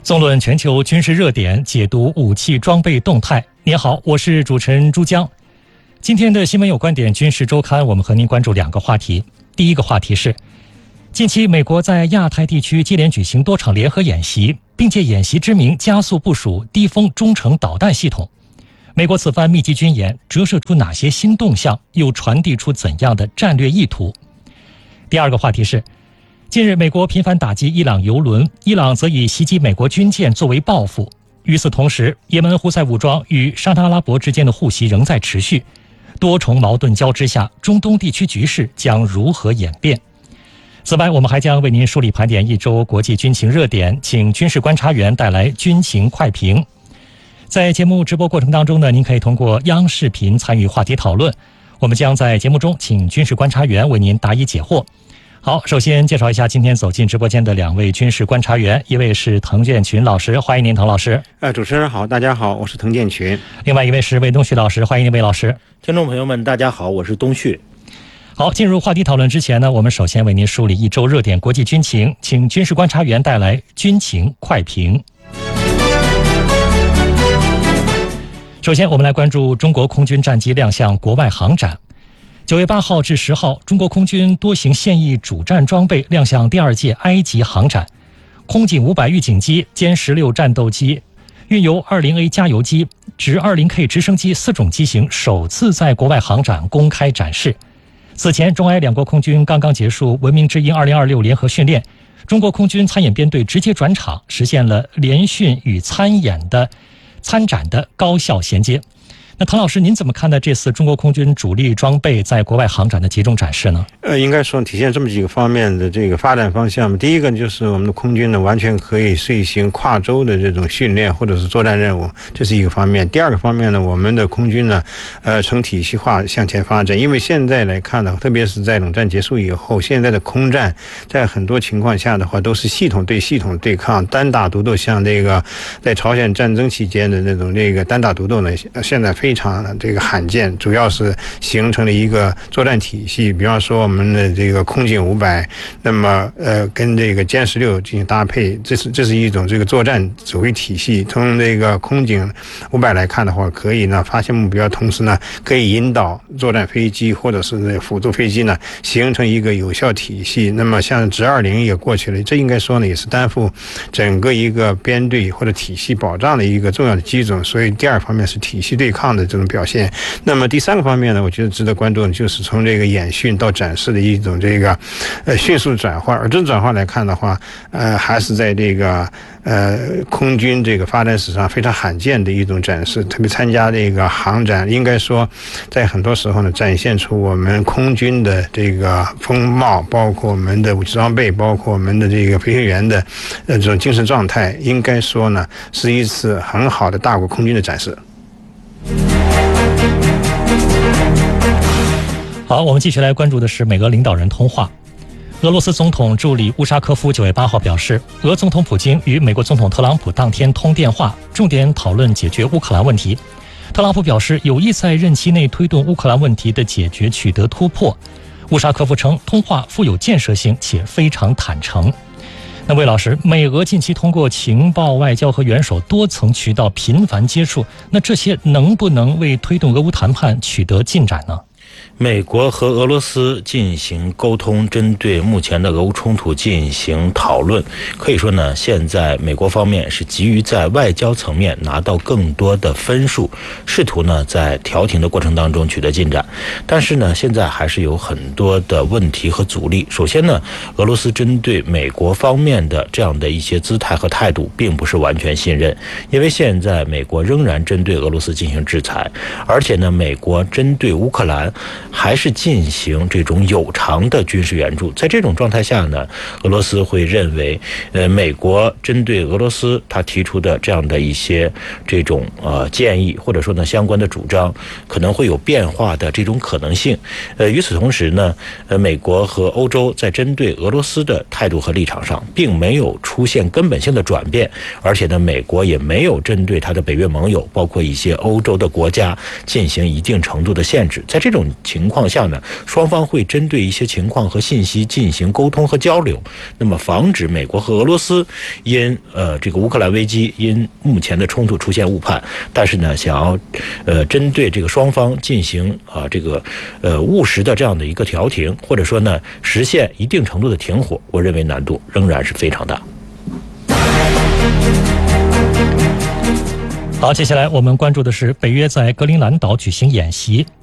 纵论全球军事热点，解读武器装备动态。您好，我是主持人朱江。今天的新闻有观点军事周刊，我们和您关注两个话题。第一个话题是，近期美国在亚太地区接连举行多场联合演习，并借演习之名加速部署低风中程导弹系统。美国此番密集军演折射出哪些新动向，又传递出怎样的战略意图？第二个话题是，近日美国频繁打击伊朗油轮，伊朗则以袭击美国军舰作为报复。与此同时，也门胡塞武装与沙特阿拉伯之间的互袭仍在持续，多重矛盾交织下，中东地区局势将如何演变？此外，我们还将为您梳理盘点一周国际军情热点，请军事观察员带来军情快评。在节目直播过程当中呢，您可以通过央视频参与话题讨论，我们将在节目中请军事观察员为您答疑解惑。好，首先介绍一下今天走进直播间的两位军事观察员，一位是滕建群老师，欢迎您，滕老师。 主持人好，大家好，我是滕建群。 另外一位是魏东旭老师，欢迎您，魏老师。 听众朋友们，大家好，我是东旭。 好，进入话题讨论之前呢，我们首先为您梳理一周热点国际军情，请军事观察员带来军情快评。首先，我们来关注中国空军战机亮相国外航展。9月8号至10号，中国空军多型现役主战装备亮相第2届埃及航展。空警500预警机、歼16战斗机、运油 20A 加油机、直 20K 直升机4种机型首次在国外航展公开展示。此前，中埃两国空军刚刚结束文明之鹰2026联合训练，中国空军参演编队直接转场，实现了联训与参展的高效衔接。那滕老师，您怎么看待这次中国空军主力装备在国外航展的集中展示呢？ 应该说体现这么几个方面的这个发展方向。第一个就是我们的空军呢，完全可以遂行跨洲的这种训练或者是作战任务，这是一个方面。第二个方面呢，我们的空军呢，呈体系化向前发展。因为现在来看呢，特别是在冷战结束以后，现在的空战在很多情况下的话，都是系统对系统对抗，单打独斗。像这个在朝鲜战争期间的那种这个单打独斗呢，现在非常这个罕见，主要是形成了一个作战体系。比方说我们的这个空警500，那么跟这个歼16进行搭配，这是一种这个作战指挥体系。从这个空警500来看的话，可以呢发现目标，同时呢可以引导作战飞机或者是辅助飞机呢形成一个有效体系。那么像直20也过去了，这应该说呢也是担负整个一个编队或者体系保障的一个重要的基准。所以第二方面是体系对抗的这种表现。那么第三个方面呢，我觉得值得关注的就是从这个演训到展示的一种这个迅速转换。而这种转换来看的话，还是在这个空军这个发展史上非常罕见的一种展示。特别参加这个航展，应该说在很多时候呢，展现出我们空军的这个风貌，包括我们的武器装备，包括我们的这个飞行员的这种精神状态，应该说呢是一次很好的大国空军的展示。 好，我们继续来关注的是美俄领导人通话。俄罗斯总统助理乌沙科夫9月8号表示，俄总统普京与美国总统特朗普当天通电话，重点讨论解决乌克兰问题。特朗普表示有意在任期内推动乌克兰问题的解决取得突破。乌沙科夫称，通话富有建设性且非常坦诚。那魏老师，美俄近期通过情报、外交和元首多层渠道频繁接触，那这些能不能为推动俄乌谈判取得进展呢？ 美国和俄罗斯进行沟通，针对目前的俄乌冲突进行讨论。可以说呢，现在美国方面是急于在外交层面拿到更多的分数，试图呢在调停的过程当中取得进展。但是呢，现在还是有很多的问题和阻力。首先呢，俄罗斯针对美国方面的这样的一些姿态和态度，并不是完全信任，因为现在美国仍然针对俄罗斯进行制裁，而且呢，美国针对乌克兰还是进行这种有偿的军事援助。在这种状态下呢，俄罗斯会认为美国针对俄罗斯他提出的这样的一些这种建议，或者说呢相关的主张可能会有变化的这种可能性。与此同时呢，美国和欧洲在针对俄罗斯的态度和立场上并没有出现根本性的转变，而且呢，美国也没有针对它的北约盟友，包括一些欧洲的国家进行一定程度的限制。在这种情况下呢，双方会针对一些情况和信息进行沟通和交流，那么防止美国和俄罗斯因这个乌克兰危机因目前的冲突出现误判，但是呢，想要针对这个双方进行这个务实的这样的一个调停，或者说呢实现一定程度的停火，我认为难度仍然是非常大。 好，接下来我们关注的是北约在格陵兰岛举行演习。